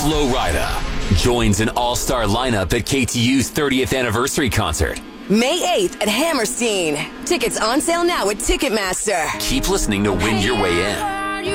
Flo Rida joins an all-star lineup at KTU's 30th anniversary concert. May 8th at Hammerstein. Tickets on sale now at Ticketmaster. Keep listening to win your way in.